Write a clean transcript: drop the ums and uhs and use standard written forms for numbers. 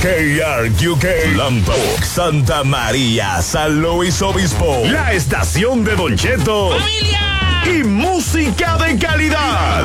KRQK, Lambok, Santa María, San Luis Obispo. La estación de Don Cheto. ¡Familia! Y música de calidad.